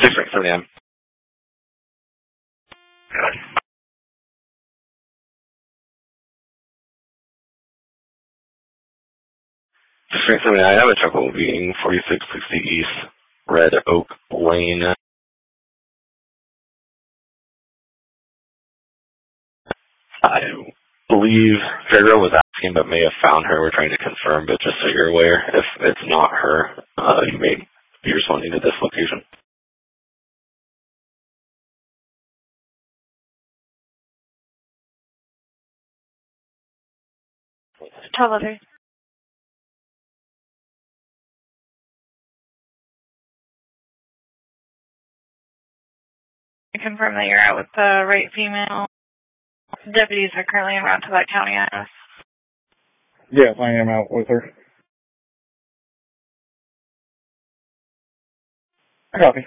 6 a.m. I have a truck will be 4660 East Red Oak Lane. I believe Pharaoh was asking, but may have found her. We're trying to confirm, but just so you're aware, if it's not her, you may be responding to this location. Television. Confirm that you're out with the right female. Deputies are currently en route to that county address. Yes, I am out with her. Copy.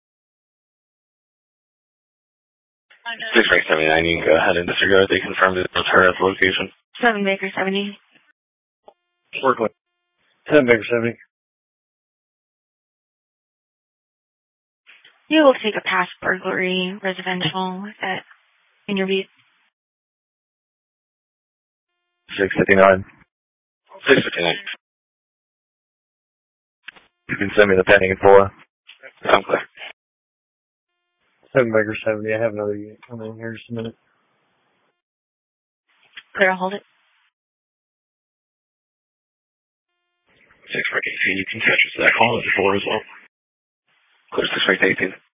679, you can go ahead and disregard. They confirmed it was her at the location. 7 Baker 70. Berkeley. 10 Baker 70. You will take a past burglary residential at interview. 659. 659. You can send me the pending info. I'm clear. 7 Baker 70. I have another unit coming in here in just a minute. Clear, hold it. 6 for 18. You can catch us that call at 4 as well. Clear 6 for 18.